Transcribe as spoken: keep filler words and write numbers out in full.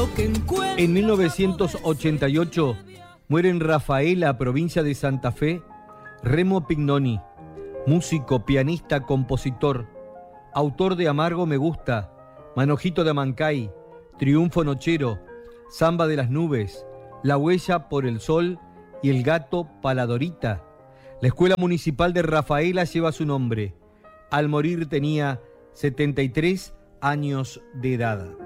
lo que encuentra. En mil novecientos ochenta y ocho muere en Rafaela, provincia de Santa Fe, Remo Pignoni, músico, pianista, compositor, autor de Amargo me gusta, Manojito de Amancay, Triunfo Nochero, Samba de las nubes, La huella por el sol y El gato Paladorita. La Escuela Municipal de Rafaela lleva su nombre. Al morir tenía setenta y tres años de edad.